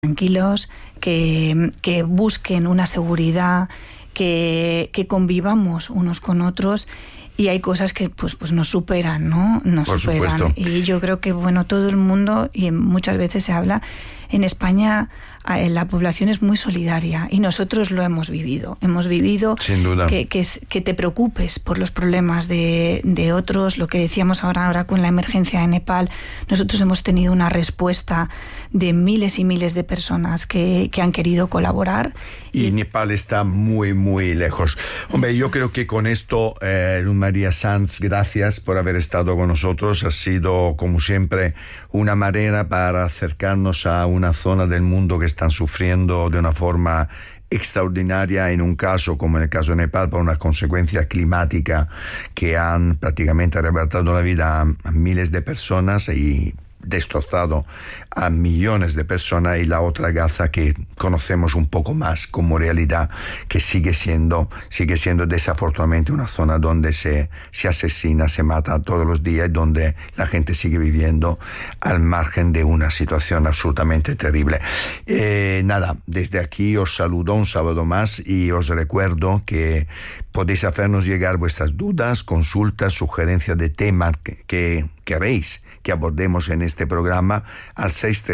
tranquilos, que busquen una seguridad, que convivamos unos con otros. Y hay cosas que pues nos superan, ¿no? Nos Por superan. supuesto. Y yo creo que, todo el mundo, y muchas veces se habla, en España la población es muy solidaria y nosotros lo hemos vivido. Hemos vivido sin duda que te preocupes por los problemas de otros. Lo que decíamos ahora con la emergencia de Nepal, nosotros hemos tenido una respuesta de miles y miles de personas que han querido colaborar. Y Nepal está muy, muy lejos. Hombre, yo creo que con esto, Luz María Sanz, gracias por haber estado con nosotros. Ha sido, como siempre, una manera para acercarnos a una zona del mundo que están sufriendo de una forma extraordinaria, en un caso como en el caso de Nepal, por una consecuencia climática que han prácticamente arrebatado la vida a miles de personas y destrozado a millones de personas, y la otra Gaza que conocemos un poco más como realidad, que sigue siendo desafortunadamente una zona donde se asesina, se mata todos los días, y donde la gente sigue viviendo al margen de una situación absolutamente terrible. Desde aquí os saludo un sábado más y os recuerdo que podéis hacernos llegar vuestras dudas, consultas, sugerencias de temas que queréis que abordemos en este programa al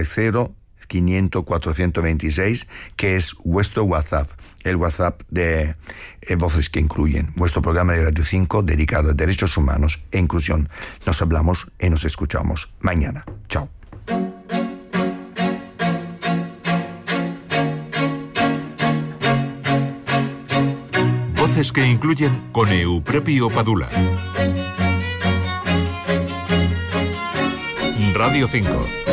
630-500-426, que es vuestro WhatsApp, el WhatsApp de Voces que Incluyen, vuestro programa de Radio 5 dedicado a derechos humanos e inclusión. Nos hablamos y nos escuchamos mañana. Chao. Voces que Incluyen con Eupropio Padula. Radio 5.